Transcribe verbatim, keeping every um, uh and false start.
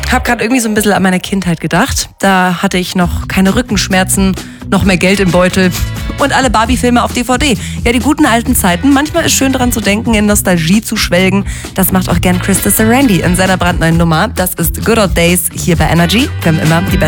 habe gerade irgendwie so ein bisschen an meine Kindheit gedacht. Da hatte ich noch keine Rückenschmerzen, noch mehr Geld im Beutel und alle Barbie-Filme auf D V D. Ja, die guten alten Zeiten. Manchmal ist schön daran zu denken, in Nostalgie zu schwelgen. Das macht auch gern Krista Sarandon in seiner brandneuen Nummer. Das ist Good Old Days hier bei Energy. Wir haben immer die besten